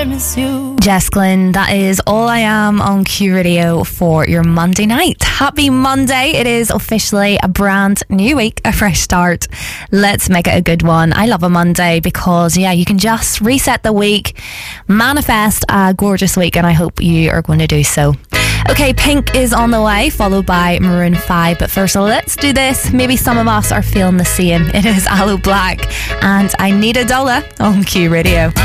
miss you. Jess Glynn, that is All I Am on Q Radio for your Monday night. Happy Monday. It is officially a brand new week, a fresh start. Let's make it a good one. I love a Monday because, you can just reset the week, manifest a gorgeous week, and I hope you are going to do so. Okay, Pink is on the way, followed by Maroon 5. But first, let's do this. Maybe some of us are feeling the same. It is Aloe Black and I Need a Dollar on Q Radio.